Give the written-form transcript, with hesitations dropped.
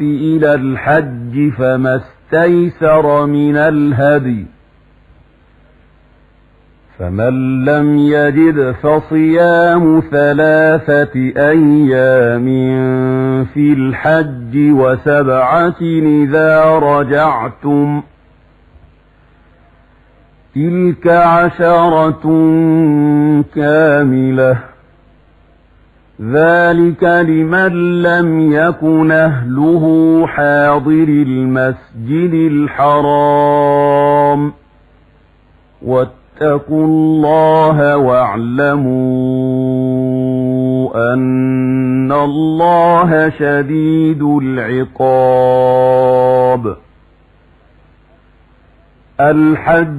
إلى الحج فما استيسر من الهدي، فمن لم يجد فصيام 3 أيام في الحج و7 إذا رجعتم، تلك 10 كاملة، ذلك لمن لم يكن أهله حاضر المسجد الحرام. واتقوا الله واعلموا أن الله شديد العقاب. الحج